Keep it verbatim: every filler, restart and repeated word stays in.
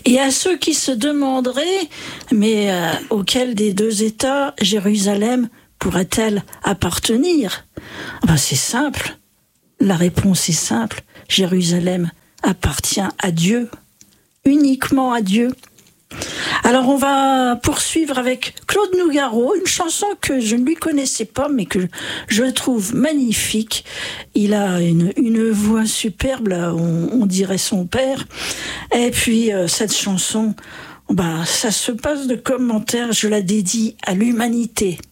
Et à ceux qui se demanderaient, mais euh, auquel des deux États Jérusalem pourrait-elle appartenir ? Ben, c'est simple. La réponse est simple. Jérusalem appartient à Dieu, uniquement à Dieu. Alors on va poursuivre avec Claude Nougaro, une chanson que je ne lui connaissais pas mais que je trouve magnifique. Il a une, une voix superbe, là, on, on dirait son père. Et puis euh, cette chanson, bah, ça se passe de commentaires, je la dédie à l'humanité.